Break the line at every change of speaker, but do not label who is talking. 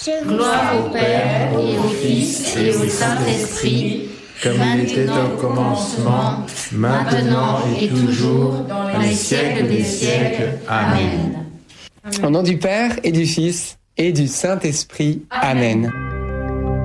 Gloire au Père et au Fils et au Saint-Esprit,
comme il était au commencement, maintenant et toujours, dans les siècles des siècles. Amen.
Au nom du Père et du Fils et du Saint-Esprit. Amen.